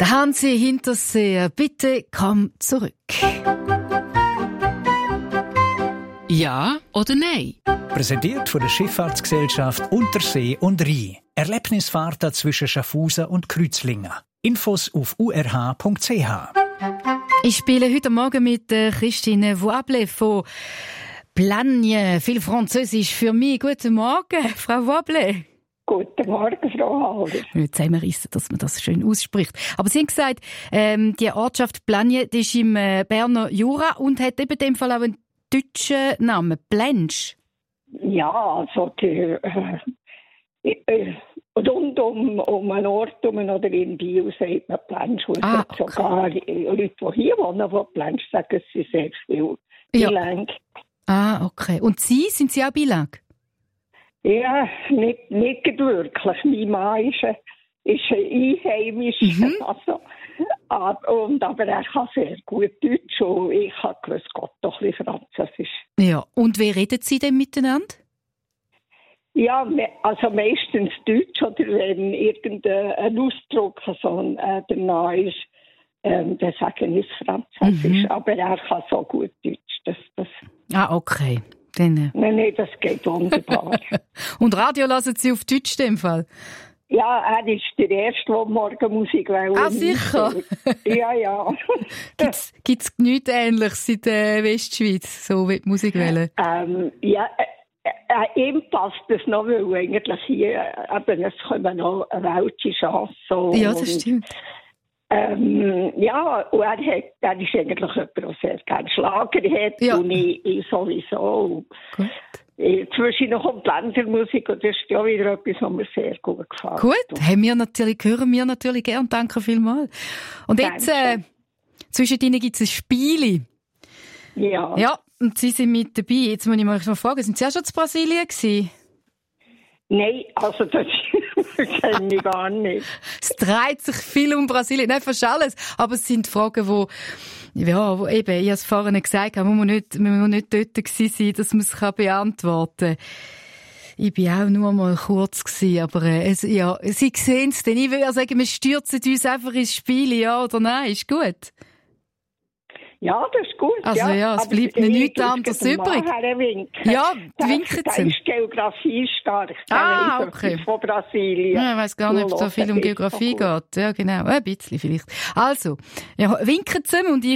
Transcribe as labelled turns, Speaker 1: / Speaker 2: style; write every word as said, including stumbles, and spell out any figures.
Speaker 1: Der Hansi Hinterseer, bitte komm zurück.
Speaker 2: Ja oder nein?
Speaker 3: Präsentiert von der Schifffahrtsgesellschaft Untersee und Rhein. Erlebnisfahrten zwischen Schaffhausen und Kreuzlingen. Infos auf u r h punkt c h.
Speaker 1: Ich spiele heute Morgen mit Christine Voable von Plagne. Viel Französisch für mich. Guten Morgen, Frau Voable.
Speaker 4: Guten Morgen, Frau Halder.
Speaker 1: Nicht zusammenrissen, dass man das schön ausspricht. Aber Sie haben gesagt, ähm, die Ortschaft Plagne, die ist im äh, Berner Jura und hat eben in dem Fall auch einen deutschen Namen, Plänsch.
Speaker 4: Ja, also der, äh, äh, rund um, um einen Ort um, oder in Biel sagt man Plänsch. Und
Speaker 1: ah,
Speaker 4: okay. Sogar Leute, die hier wohnen, die Plänsch sagen, es sind sehr viel bilang.
Speaker 1: Ja. Ah, okay. Und Sie, sind Sie auch bilang?
Speaker 4: Ja, nicht, nicht wirklich. Mein Mann ist ein, ist ein Einheimischer.
Speaker 1: Mhm.
Speaker 4: Also, und, aber er kann sehr gut Deutsch und ich habe gewusst, Gott, doch ein bisschen Französisch.
Speaker 1: Ja, und wie reden Sie denn miteinander?
Speaker 4: Ja, also meistens Deutsch, oder wenn irgendein Ausdruck so äh, danach ist, ähm, dann sagen wir es Französisch. Mhm. Aber er kann so gut Deutsch. Das, das
Speaker 1: ah, okay. Dann.
Speaker 4: Nein, nein, das geht wunderbar.
Speaker 1: Und Radio hören Sie auf Deutsch in dem Fall?
Speaker 4: Ja, er ist der Erste, der Morgenmusik will.
Speaker 1: Ah, sicher?
Speaker 4: Ja, ja.
Speaker 1: Gibt es nichts Ähnliches in der Westschweiz, so wie die Musikwelle?
Speaker 4: Ähm, ja, äh, äh, ihm passt das noch, weil eigentlich hier eben, es kommen noch welche Chancen.
Speaker 1: Ja, das stimmt.
Speaker 4: Ähm, ja, und er, hat, er ist eigentlich jemand, der sehr gerne Schlager hat,
Speaker 1: ja.
Speaker 4: Und ich, ich sowieso.
Speaker 1: Gut.
Speaker 4: Zwischendurch kommt Ländermusik und das ist ja wieder etwas, was mir sehr gut gefällt.
Speaker 1: Gut, haben wir natürlich, hören wir natürlich gern. Danke vielmals. Und jetzt, äh, zwischen ihnen gibt es ein Spiel.
Speaker 4: Ja.
Speaker 1: Ja, und Sie sind mit dabei. Jetzt muss ich mal fragen, sind Sie auch schon in Brasilien gewesen?
Speaker 4: Nein, also das kenne ich gar nicht.
Speaker 1: Es dreht sich viel um Brasilien, nicht fast alles, aber es sind Fragen, wo, ja, wo eben, ich habe es vorhin gesagt, man muss nicht, man muss nicht dort gewesen sein, dass man es beantworten kann. Ich bin auch nur mal kurz gewesen, aber äh, es, ja, Sie sehen es denn. Ich würde sagen, wir stürzen uns einfach ins Spiel, ja oder nein, ist gut?
Speaker 4: Ja, das ist gut.
Speaker 1: Also ja, ja es bleibt mir nichts anderes übrig. Ja, winken Sie.
Speaker 4: Der ist Geografie stark.
Speaker 1: Ah, okay.
Speaker 4: Von Brasilien.
Speaker 1: Ja, ich weiss gar nicht, ob es so viel um Geografie geht. Ja, genau. Ein bisschen vielleicht. Also, ja, winken Sie und ich